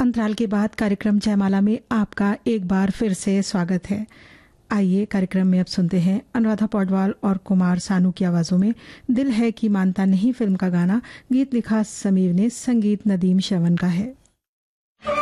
अंतराल के बाद कार्यक्रम जयमाला में आपका एक बार फिर से स्वागत है। आइए कार्यक्रम में अब सुनते हैं अनुराधा पौडवाल और कुमार सानू की आवाजों में दिल है कि मानता नहीं फिल्म का गाना। गीत लिखा समीर ने, संगीत नदीम श्रवण का है।